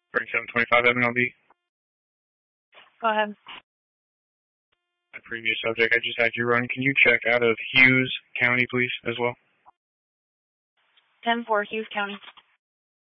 Bring 725 MLB. Go ahead. The previous subject I just had you run, can you check out of Hughes County, please, as well? 10-4, Hughes County.